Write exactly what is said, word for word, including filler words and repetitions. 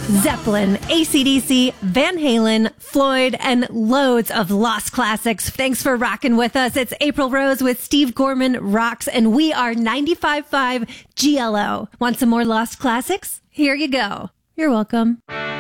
Zeppelin, A C D C, Van Halen, Floyd, and loads of lost classics. Thanks for rocking with us. It's April Rose with Steve Gorman Rocks, and we are ninety-five point five G L O. Want some more lost classics? Here you go. You're welcome.